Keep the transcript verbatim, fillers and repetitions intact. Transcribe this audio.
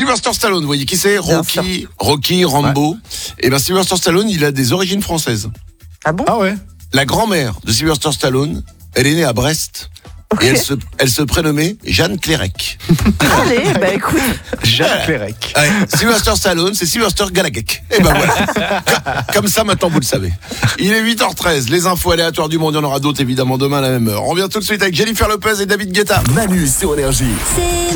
Sylvester Stallone, vous voyez qui c'est? Bien Rocky, Rocky, Rambo. Ouais. Et ben Sylvester Stallone, il a des origines françaises. Ah bon? Ah ouais. La grand-mère de Sylvester Stallone, elle est née à Brest. Okay. Et elle se, elle se prénommait Jeanne Clérec. Allez, bah écoute. Jeanne Clérec. Ouais, Sylvester Stallone, c'est Sylvester Galagek. Et ben voilà. comme, comme ça, maintenant, vous le savez. Il est huit heures treize. Les infos aléatoires du monde, il y en aura d'autres, évidemment, demain à la même heure. On revient tout de suite avec Jennifer Lopez et David Guetta. Manu sur Énergie. C'est